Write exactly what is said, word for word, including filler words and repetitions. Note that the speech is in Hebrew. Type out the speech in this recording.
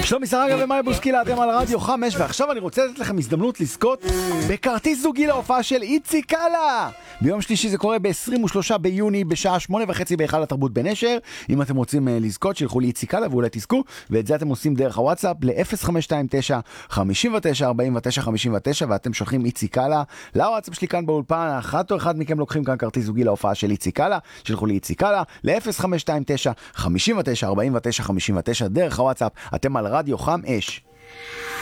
שלומי סרגה ומאי בוסקילה, אתם על רדיו חמש, ועכשיו אני רוצה לתת לכם הזדמנות לזכות בכרטיס זוגי להופעה של איציק קאלה. ביום שלישי זה קורה ב-עשרים ושלושה ביוני בשעה שמונה וחצי בהיכל התרבות בנשר. אם אתם רוצים לזכות, שילכו לאיציק קאלה ואולי תזכו, ואת זה אתם עושים דרך הוואטסאפ ל-אפס חמש שתיים תשע חמש תשע ארבע תשע חמש תשע, ואתם שולחים איציק קאלה לוואטסאפ שלי כאן באולפן. אחת או אחד מכם לוקחים כאן כרטיס זוגי להופעה של איציק קאלה, שילכו לאיציק קאלה ל-אפס חמש שתיים תשע חמש תשע ארבע תשע חמש תשע דרך הוואטסאפ. אתם על רדיו חמש.